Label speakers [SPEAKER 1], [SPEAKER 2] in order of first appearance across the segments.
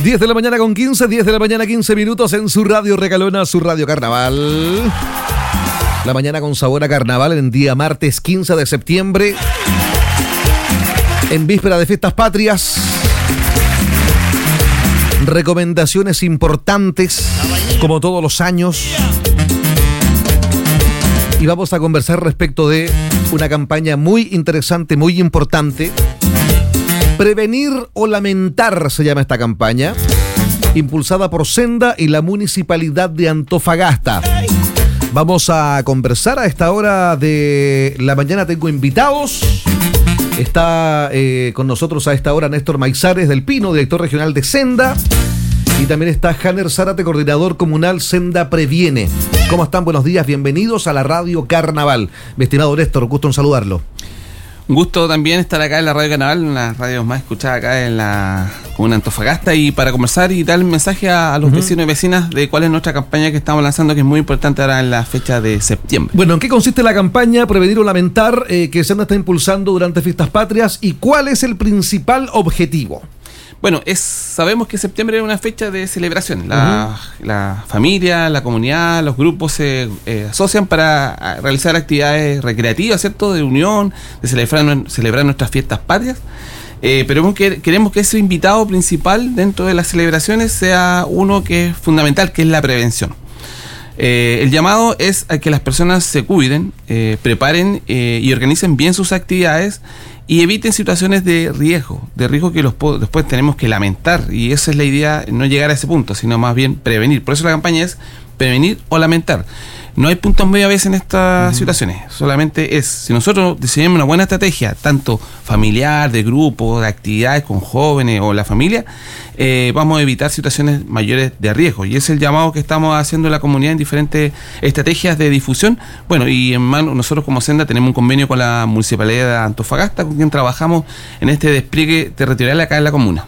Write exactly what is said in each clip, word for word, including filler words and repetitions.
[SPEAKER 1] diez de la mañana con quince, diez de la mañana quince minutos en su radio Recalona, su radio Carnaval. La mañana con sabor a carnaval en día martes quince de septiembre, en víspera de fiestas patrias. Recomendaciones importantes, como todos los años. Y vamos a conversar respecto de una campaña muy interesante, muy importante. Prevenir o lamentar se llama esta campaña, impulsada por Senda y la Municipalidad de Antofagasta. Vamos a conversar a esta hora de la mañana. Tengo invitados. Está eh, con nosotros a esta hora Néstor Maizares del Pino, director regional de Senda. Y también está Janer Zárate, coordinador comunal Senda Previene. ¿Cómo están? Buenos días, bienvenidos a la Radio Carnaval. Mi estimado Néstor, gusto en saludarlo.
[SPEAKER 2] Un gusto también estar acá en la Radio Carnaval, una de las radios más escuchadas acá en la comuna de Antofagasta, y para conversar y dar un mensaje a, a los uh-huh. vecinos y vecinas de cuál es nuestra campaña que estamos lanzando, que es muy importante ahora en la fecha de septiembre.
[SPEAKER 1] Bueno, ¿en qué consiste la campaña Prevenir o Lamentar eh, que Senda está impulsando durante fiestas patrias y cuál es el principal objetivo?
[SPEAKER 2] Bueno, es sabemos que septiembre es una fecha de celebración. La, uh-huh. la familia, la comunidad, los grupos se eh, asocian para realizar actividades recreativas, ¿cierto? De unión, de celebrar, celebrar nuestras fiestas patrias. Eh, pero queremos que ese invitado principal dentro de las celebraciones sea uno que es fundamental, que es la prevención. Eh, el llamado es a que las personas se cuiden, eh, preparen eh, y organicen bien sus actividades y eviten situaciones de riesgo, de riesgo que los después tenemos que lamentar, y esa es la idea, no llegar a ese punto, sino más bien prevenir. Por eso la campaña es prevenir o lamentar. No hay puntos medio a veces en estas uh-huh. situaciones, solamente es, si nosotros diseñamos una buena estrategia, tanto familiar, de grupo, de actividades con jóvenes o la familia, eh, vamos a evitar situaciones mayores de riesgo, y ese es el llamado que estamos haciendo en la comunidad en diferentes estrategias de difusión. Bueno, y en mano, nosotros como Senda tenemos un convenio con la Municipalidad de Antofagasta, con quien trabajamos en este despliegue territorial acá en la comuna.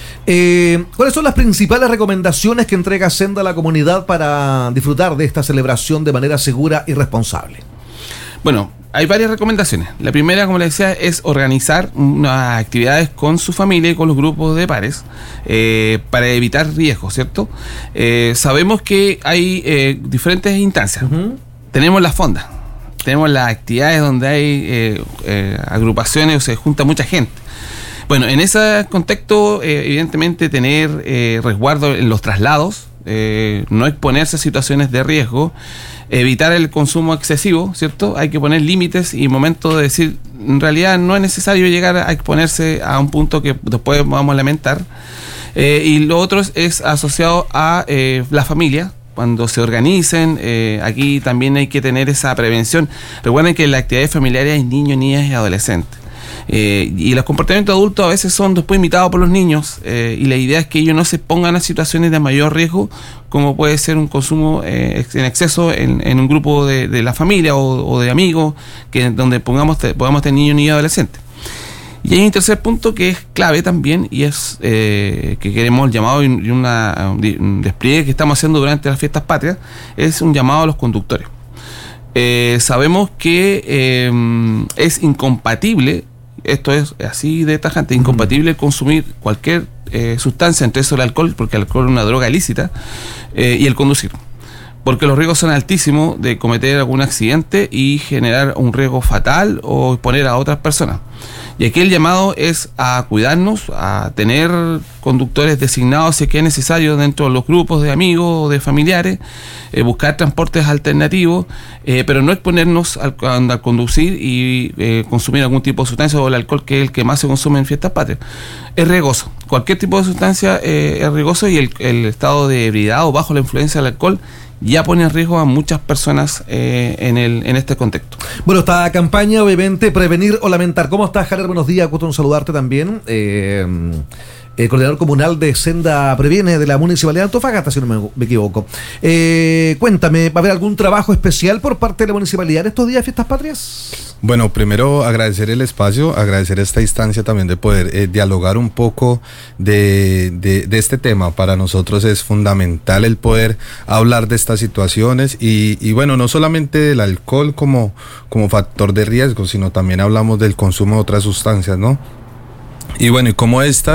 [SPEAKER 1] Eh, ¿Cuáles son las principales recomendaciones que entrega Senda a la comunidad para disfrutar de esta celebración de manera segura y responsable?
[SPEAKER 2] Bueno, hay varias recomendaciones. La primera, como les decía, es organizar unas actividades con su familia y con los grupos de pares eh, para evitar riesgos, ¿cierto? Eh, sabemos que hay eh, diferentes instancias. Uh-huh. Tenemos las fondas, tenemos las actividades donde hay eh, eh, agrupaciones o se junta mucha gente. Bueno, en ese contexto, eh, evidentemente, tener eh, resguardo en los traslados, eh, no exponerse a situaciones de riesgo, evitar el consumo excesivo, ¿cierto? Hay que poner límites y momentos de decir, en realidad no es necesario llegar a exponerse a un punto que después vamos a lamentar. Eh, y lo otro es, es asociado a eh, la familia. Cuando se organicen, eh, aquí también hay que tener esa prevención. Recuerden que en las actividades familiares hay niños, niñas y adolescentes. Eh, y los comportamientos adultos a veces son después imitados por los niños, eh, y la idea es que ellos no se pongan a situaciones de mayor riesgo, como puede ser un consumo eh, en exceso en, en un grupo de, de la familia o, o de amigos, que donde pongamos te, podamos tener niños y adolescentes. Y hay un tercer punto que es clave también, y es eh, que queremos el llamado y una, un despliegue que estamos haciendo durante las fiestas patrias, es un llamado a los conductores. Eh, sabemos que eh, es incompatible, esto es así de tajante, incompatible consumir cualquier eh, sustancia, entre eso el alcohol, porque el alcohol es una droga ilícita, eh, y el conducir, porque los riesgos son altísimos de cometer algún accidente y generar un riesgo fatal o exponer a otras personas. Y aquí el llamado es a cuidarnos, a tener conductores designados si es que es necesario dentro de los grupos de amigos o de familiares, eh, buscar transportes alternativos, eh, pero no exponernos al, al conducir y eh, consumir algún tipo de sustancia, o el alcohol, que es el que más se consume en fiestas patrias. Es riesgoso. Cualquier tipo de sustancia eh, es riesgoso, y el, el estado de ebriedad o bajo la influencia del alcohol ya pone en riesgo a muchas personas eh, en el en este contexto.
[SPEAKER 1] Bueno, esta campaña, obviamente, Prevenir o Lamentar. ¿Cómo estás, Javier? Buenos días, gusto en saludarte también. Eh, el coordinador comunal de Senda Previene de la Municipalidad de Antofagasta, si no me, me equivoco. Eh, cuéntame, ¿va a haber algún trabajo especial por parte de la Municipalidad en estos días de Fiestas Patrias?
[SPEAKER 3] Bueno, primero agradecer el espacio, agradecer esta instancia también de poder eh, dialogar un poco de, de, de este tema. Para nosotros es fundamental el poder hablar de estas situaciones y, y bueno, no solamente del alcohol como, como factor de riesgo, sino también hablamos del consumo de otras sustancias, ¿no? Y bueno, y cómo estas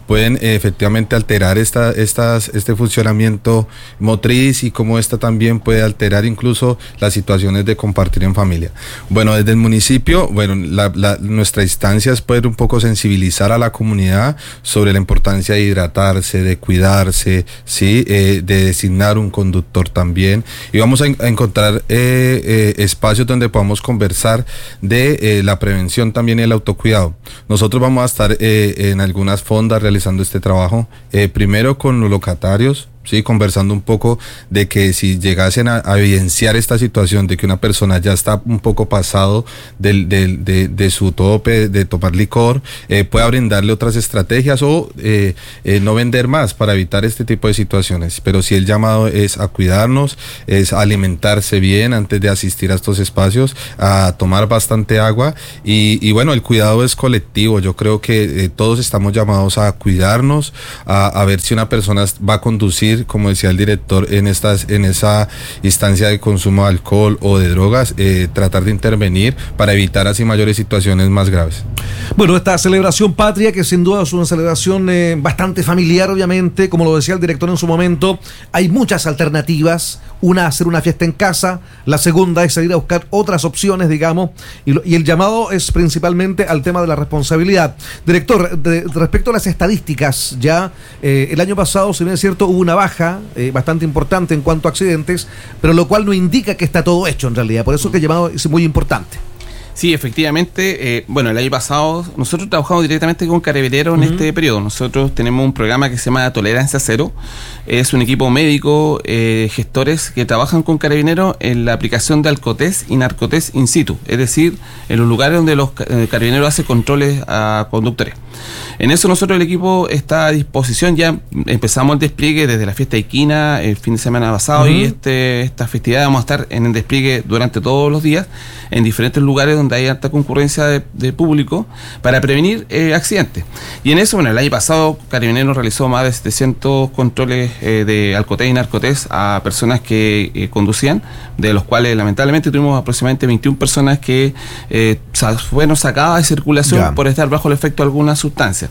[SPEAKER 3] pueden eh, efectivamente alterar esta, estas, este funcionamiento motriz y cómo esta también puede alterar incluso las situaciones de compartir en familia. Bueno, desde el municipio, bueno, la, la, nuestra instancia es poder un poco sensibilizar a la comunidad sobre la importancia de hidratarse, de cuidarse, ¿sí? Eh, de designar un conductor también, y vamos a, a encontrar eh, eh, espacios donde podamos conversar de eh, la prevención también y el autocuidado. Nosotros vamos a estar eh, en algunas fondas realizando este trabajo, eh, primero con los locatarios, sí, conversando un poco de que si llegasen a, a evidenciar esta situación de que una persona ya está un poco pasado del, del, de, de su tope de tomar licor, eh, pueda brindarle otras estrategias o eh, eh, no vender más para evitar este tipo de situaciones. Pero si el llamado es a cuidarnos, es a alimentarse bien antes de asistir a estos espacios, a tomar bastante agua y, y bueno, el cuidado es colectivo. Yo creo que eh, todos estamos llamados a cuidarnos, a, a ver si una persona va a conducir, como decía el director, en estas en esa instancia de consumo de alcohol o de drogas, eh, tratar de intervenir para evitar así mayores situaciones más graves.
[SPEAKER 1] Bueno, esta celebración patria, que sin duda es una celebración eh, bastante familiar, obviamente, como lo decía el director en su momento, hay muchas alternativas. Una, hacer una fiesta en casa; la segunda es salir a buscar otras opciones, digamos, y, lo, y el llamado es principalmente al tema de la responsabilidad. Director, de, respecto a las estadísticas, ya eh, el año pasado, si bien es cierto, hubo una baja eh, bastante importante en cuanto a accidentes, pero lo cual no indica que está todo hecho en realidad, por eso que el llamado es muy importante.
[SPEAKER 2] Sí, efectivamente, eh, bueno, el año pasado nosotros trabajamos directamente con Carabineros en uh-huh. este periodo. Nosotros tenemos un programa que se llama Tolerancia Cero. Es un equipo médico, eh, gestores que trabajan con Carabineros en la aplicación de alcotés y narcotés in situ, es decir, en los lugares donde los eh, Carabineros hacen controles a conductores. En eso nosotros, el equipo está a disposición. Ya empezamos el despliegue desde la fiesta de Iquina el fin de semana pasado, uh-huh. y este esta festividad vamos a estar en el despliegue durante todos los días en diferentes lugares donde hay alta concurrencia de, de público para prevenir eh, accidentes. Y en eso, bueno, el año pasado Carabineros realizó más de setecientos controles eh, de alcotés y narcotés a personas que eh, conducían, de los cuales lamentablemente tuvimos aproximadamente veintiuna personas que eh, fueron sacadas de circulación ya. por estar bajo el efecto de alguna sustancia.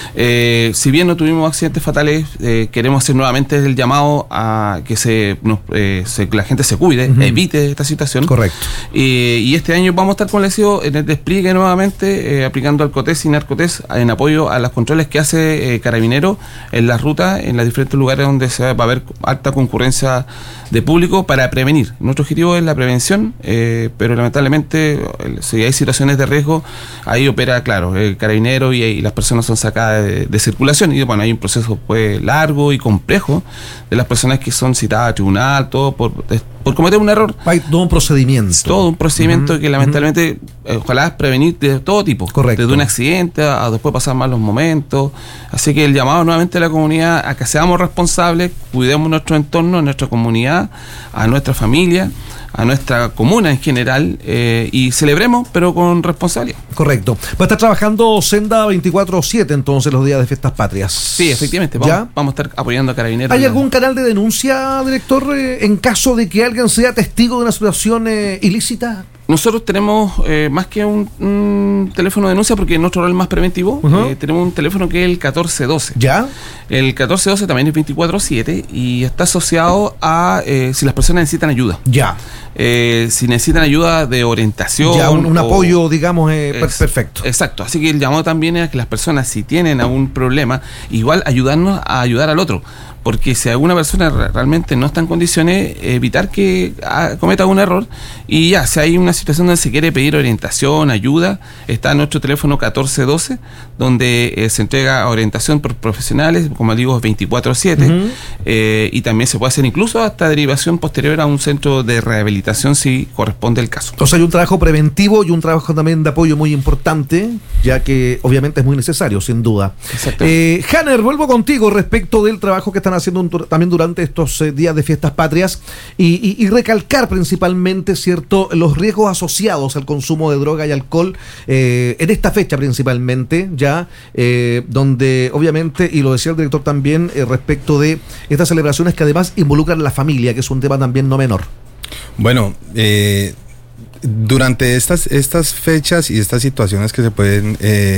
[SPEAKER 2] Eh, si bien no tuvimos accidentes fatales, eh, queremos hacer nuevamente el llamado a que se, nos, eh, se que la gente se cuide, uh-huh. evite esta situación.
[SPEAKER 1] Correcto.
[SPEAKER 2] Eh, y este año vamos a estar con el en el despliegue nuevamente, eh, aplicando alcotés y narcotés en apoyo a los controles que hace eh, Carabineros en las rutas, en los diferentes lugares donde se va, va a haber alta concurrencia de público, para prevenir. Nuestro objetivo es la prevención, eh, pero lamentablemente si hay situaciones de riesgo, ahí opera, claro, el Carabinero y, y las personas son sacadas de, de circulación, y bueno, hay un proceso pues largo y complejo de las personas que son citadas a tribunal, todo por, por cometer un error.
[SPEAKER 1] Hay todo un procedimiento.
[SPEAKER 2] Todo un procedimiento uh-huh. que lamentablemente uh-huh. eh, ojalá prevenir de todo tipo.
[SPEAKER 1] Correcto.
[SPEAKER 2] Desde un accidente a, a después pasar malos momentos. Así que el llamado nuevamente a la comunidad a que seamos responsables, cuidemos nuestro entorno, nuestra comunidad, a nuestra familia, a nuestra comuna en general, eh, y celebremos, pero con responsabilidad.
[SPEAKER 1] Correcto. Va a estar trabajando Senda veinticuatro siete entonces los días de fiestas patrias.
[SPEAKER 2] Sí, efectivamente. Vamos, vamos a estar apoyando a Carabineros.
[SPEAKER 1] ¿Hay algún canal de denuncia, director, eh, en caso de que alguien sea testigo de una situación eh, ilícita?
[SPEAKER 2] Nosotros tenemos eh, más que un, un teléfono de denuncia, porque nuestro rol es más preventivo. Uh-huh. eh, tenemos un teléfono que es el catorce doce.
[SPEAKER 1] ¿Ya?
[SPEAKER 2] El catorce doce también es veinticuatro siete y está asociado a eh, si las personas necesitan ayuda.
[SPEAKER 1] Ya.
[SPEAKER 2] Eh, si necesitan ayuda de orientación.
[SPEAKER 1] Ya, un, un
[SPEAKER 2] o,
[SPEAKER 1] apoyo, digamos, eh,
[SPEAKER 2] es,
[SPEAKER 1] perfecto.
[SPEAKER 2] Exacto. Así que el llamado también es a que las personas, si tienen algún problema, igual ayudarnos a ayudar al otro. Porque si alguna persona realmente no está en condiciones, evitar que ah, cometa un error. Y ya, si hay una situación donde se quiere pedir orientación, ayuda, está nuestro teléfono catorce doce, donde eh, se entrega orientación por profesionales, como digo, veinticuatro siete, uh-huh. eh, y también se puede hacer incluso hasta derivación posterior a un centro de rehabilitación si corresponde el caso.
[SPEAKER 1] O sea, hay un trabajo preventivo y un trabajo también de apoyo muy importante, ya que obviamente es muy necesario, sin duda.
[SPEAKER 2] Exacto.
[SPEAKER 1] Eh, Hanner, vuelvo contigo respecto del trabajo que están haciendo un, también durante estos eh, días de fiestas patrias y, y, y recalcar principalmente, cierto, los riesgos asociados al consumo de droga y alcohol eh, en esta fecha principalmente, ya eh, donde obviamente, y lo decía el director también, eh, respecto de estas celebraciones que además involucran a la familia, que es un tema también no menor.
[SPEAKER 3] Bueno, eh, durante estas, estas fechas y estas situaciones que se pueden eh,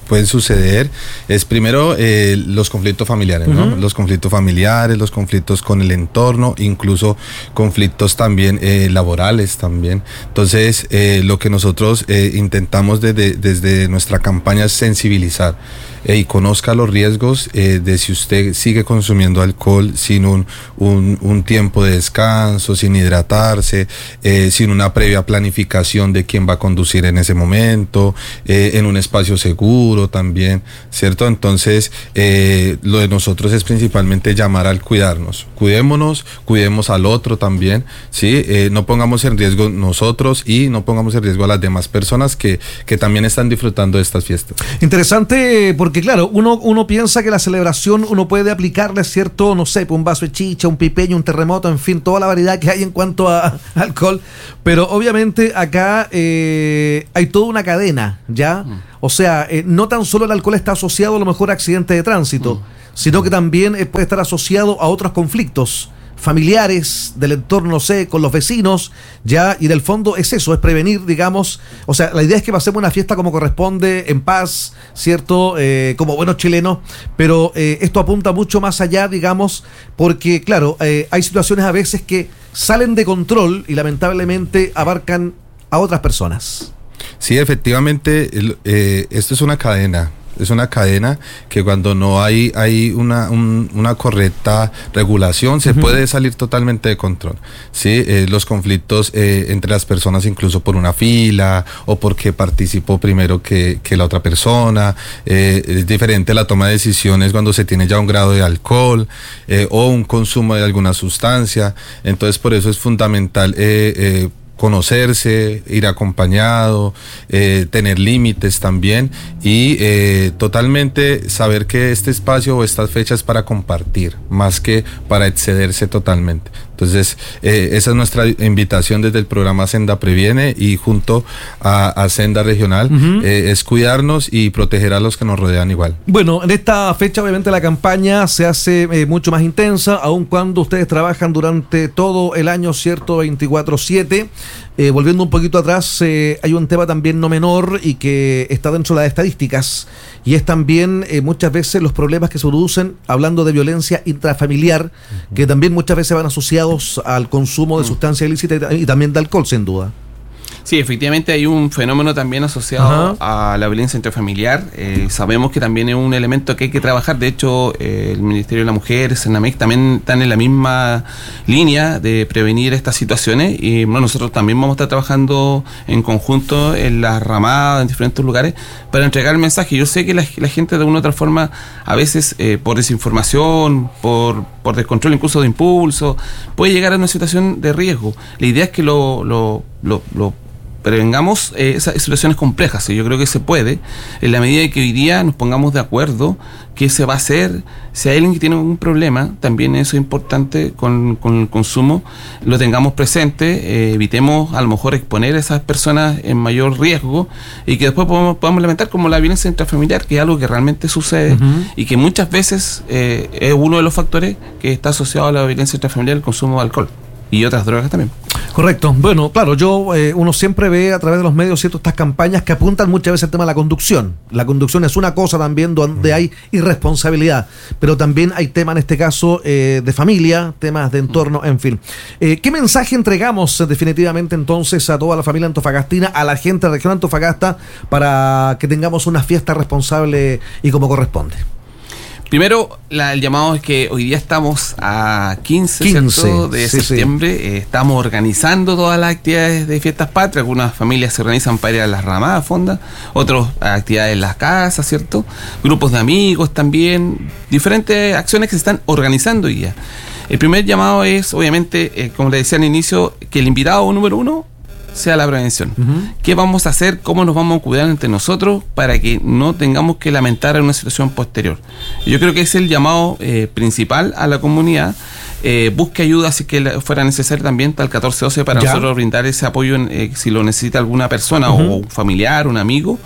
[SPEAKER 3] pueden suceder es primero eh, los conflictos familiares, ¿no? Uh-huh. Los conflictos familiares, los conflictos con el entorno, incluso conflictos también eh, laborales también. Entonces, eh, lo que nosotros eh, intentamos desde, desde nuestra campaña es sensibilizar eh, y conozca los riesgos eh, de si usted sigue consumiendo alcohol sin un, un, un tiempo de descanso, sin hidratarse, eh, sin una previa planificación de quién va a conducir en ese momento, eh, en un espacio seguro también, ¿cierto? Entonces, eh, lo de nosotros es principalmente llamar al cuidarnos. Cuidémonos, cuidemos al otro también, ¿sí? Eh, no pongamos en riesgo nosotros y no pongamos en riesgo a las demás personas que, que también están disfrutando de estas fiestas.
[SPEAKER 1] Interesante, porque claro, uno, uno piensa que la celebración uno puede aplicarle, ¿cierto? No sé, un vaso de chicha, un pipeño, un terremoto, en fin, toda la variedad que hay en cuanto a, a alcohol, pero obviamente acá eh, hay toda una cadena, ¿ya? Mm. O sea, eh, no tan solo el alcohol está asociado a lo mejor a accidentes de tránsito, mm. sino que también eh, puede estar asociado a otros conflictos familiares, del entorno, no sé, con los vecinos, ya, y del fondo es eso, es prevenir, digamos, o sea, la idea es que pasemos una fiesta como corresponde, en paz, ¿cierto?, eh, como buenos chilenos, pero eh, esto apunta mucho más allá, digamos, porque, claro, eh, hay situaciones a veces que salen de control y lamentablemente abarcan a otras personas.
[SPEAKER 3] Sí, efectivamente, eh, esto es una cadena. Es una cadena que cuando no hay, hay una, un, una correcta regulación se uh-huh. puede salir totalmente de control. ¿Sí? Eh, los conflictos eh, entre las personas, incluso por una fila o porque participó primero que, que la otra persona. Eh, es diferente la toma de decisiones cuando se tiene ya un grado de alcohol eh, o un consumo de alguna sustancia. Entonces, por eso es fundamental eh, eh, conocerse, ir acompañado, eh, tener límites también y eh, totalmente saber que este espacio o estas fechas es para compartir, más que para excederse totalmente. Entonces, eh, esa es nuestra invitación desde el programa Senda Previene y junto a, a Senda Regional, uh-huh. eh, es cuidarnos y proteger a los que nos rodean igual.
[SPEAKER 1] Bueno, en esta fecha obviamente la campaña se hace eh, mucho más intensa, aun cuando ustedes trabajan durante todo el año, ¿cierto? veinticuatro siete. Eh, volviendo un poquito atrás, eh, hay un tema también no menor y que está dentro de las estadísticas, y es también eh, muchas veces los problemas que se producen hablando de violencia intrafamiliar, uh-huh. que también muchas veces van asociados al consumo de uh-huh. sustancias ilícitas y también de alcohol, sin duda.
[SPEAKER 2] Sí, efectivamente hay un fenómeno también asociado Ajá. a la violencia intrafamiliar. Eh, sabemos que también es un elemento que hay que trabajar. De hecho, eh, el Ministerio de la Mujer, Senamec, también están en la misma línea de prevenir estas situaciones. Y bueno, nosotros también vamos a estar trabajando en conjunto en las ramadas, en diferentes lugares, para entregar el mensaje. Yo sé que la, la gente de una u otra forma, a veces eh, por desinformación, por, por descontrol incluso de impulso, puede llegar a una situación de riesgo. La idea es que lo... lo, lo, lo prevengamos eh, esas situaciones complejas. Yo creo que se puede, en la medida de que hoy día nos pongamos de acuerdo qué se va a hacer. Si hay alguien que tiene algún problema, también eso es importante con, con el consumo, lo tengamos presente, eh, evitemos a lo mejor exponer a esas personas en mayor riesgo y que después podamos, podamos lamentar como la violencia intrafamiliar, que es algo que realmente sucede uh-huh. y que muchas veces eh, es uno de los factores que está asociado a la violencia intrafamiliar, el consumo de alcohol y otras drogas también.
[SPEAKER 1] Correcto. Bueno, claro, yo eh, uno siempre ve a través de los medios, ¿cierto?, estas campañas que apuntan muchas veces al tema de la conducción. La conducción es una cosa también donde hay irresponsabilidad, pero también hay temas en este caso eh, de familia, temas de entorno, en fin. Eh, ¿Qué mensaje entregamos eh, definitivamente entonces a toda la familia antofagastina, a la gente de la región Antofagasta, para que tengamos una fiesta responsable y como corresponde?
[SPEAKER 2] Primero, la, el llamado es que hoy día estamos a quince, quince ¿cierto? de sí, septiembre. Sí. Eh, estamos organizando todas las actividades de fiestas patrias. Algunas familias se organizan para ir a las ramadas, fondas, otros actividades en las casas, ¿cierto? Grupos de amigos también, diferentes acciones que se están organizando hoy día. El primer llamado es, obviamente, eh, como le decía al inicio, que el invitado número uno sea la prevención. Uh-huh. ¿Qué vamos a hacer? ¿Cómo nos vamos a cuidar entre nosotros para que no tengamos que lamentar en una situación posterior? Yo creo que es el llamado eh, principal a la comunidad. eh, busque ayuda si que fuera necesario también para el catorce doce para ¿Ya? nosotros brindar ese apoyo en, eh, si lo necesita alguna persona uh-huh. o un familiar, un amigo,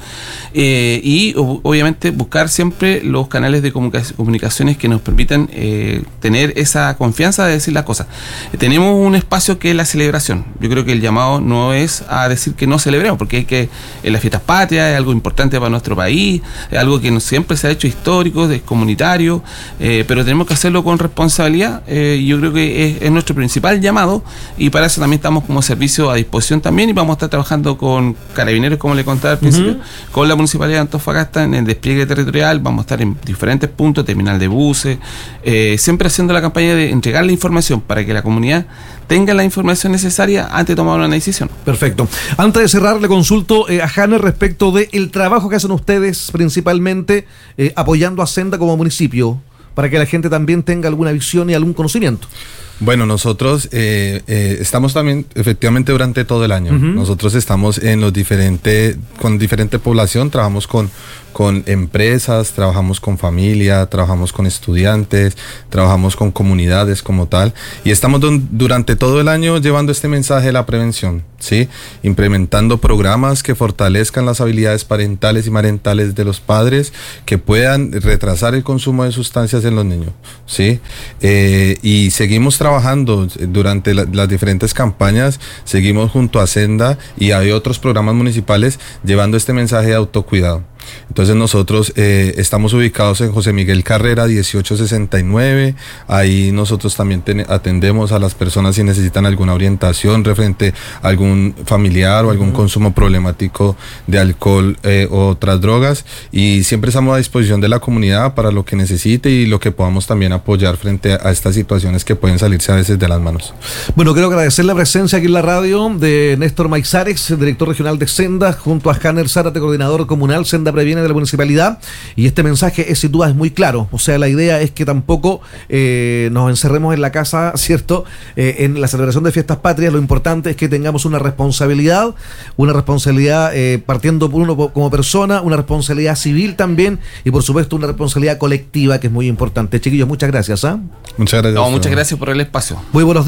[SPEAKER 2] eh, y o, obviamente buscar siempre los canales de comunica- comunicaciones que nos permitan eh, tener esa confianza de decir las cosas. Eh, tenemos un espacio que es la celebración. Yo creo que el llamado no es a decir que no celebremos, porque hay que en las fiestas patrias es algo importante para nuestro país, es algo que no siempre se ha hecho histórico, es comunitario, eh, pero tenemos que hacerlo con responsabilidad. Eh, yo creo que es, es nuestro principal llamado, y para eso también estamos como servicio a disposición también, y vamos a estar trabajando con Carabineros, como le contaba al principio, uh-huh. con la Municipalidad de Antofagasta en el despliegue territorial. Vamos a estar en diferentes puntos, terminal de buses, eh, siempre haciendo la campaña de entregar la información para que la comunidad tenga la información necesaria antes de tomar una decisión.
[SPEAKER 1] Perfecto. Antes de cerrar, le consulto eh, a Hanner respecto del trabajo que hacen ustedes principalmente eh, apoyando a Senda como municipio, para que la gente también tenga alguna visión y algún conocimiento.
[SPEAKER 3] Bueno, nosotros eh, eh, estamos también efectivamente durante todo el año. Uh-huh. Nosotros estamos en los diferentes, con diferente población, trabajamos con, con empresas, trabajamos con familia, trabajamos con estudiantes, trabajamos con comunidades como tal, y estamos don, durante todo el año llevando este mensaje de la prevención, ¿sí? Implementando programas que fortalezcan las habilidades parentales y marentales de los padres, que puedan retrasar el consumo de sustancias en los niños, ¿sí? Eh, y seguimos trabajando trabajando durante la, las diferentes campañas, seguimos junto a Senda y hay otros programas municipales llevando este mensaje de autocuidado. Entonces nosotros eh, estamos ubicados en José Miguel Carrera dieciocho sesenta y nueve, ahí nosotros también ten, atendemos a las personas si necesitan alguna orientación referente a algún familiar o algún uh-huh. consumo problemático de alcohol eh, o otras drogas, y siempre estamos a disposición de la comunidad para lo que necesite y lo que podamos también apoyar frente a, a estas situaciones que pueden salirse a veces de las manos.
[SPEAKER 1] Bueno, quiero agradecer la presencia aquí en la radio de Néstor Maizares, director regional de Senda, junto a Hanner Zárate, coordinador comunal Senda Previene de la municipalidad, y este mensaje es sin duda es muy claro. O sea, la idea es que tampoco eh, nos encerremos en la casa, ¿cierto? Eh, en la celebración de fiestas patrias, lo importante es que tengamos una responsabilidad, una responsabilidad eh, partiendo por uno como persona, una responsabilidad civil también, y por supuesto una responsabilidad colectiva que es muy importante. Chiquillos, muchas gracias. ¿eh?
[SPEAKER 3] Muchas gracias.
[SPEAKER 2] No, muchas gracias por el espacio.
[SPEAKER 1] Muy buenos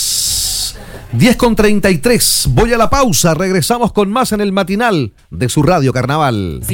[SPEAKER 1] días. diez con treinta y tres, voy a la pausa, regresamos con más en el matinal de su Radio Carnaval.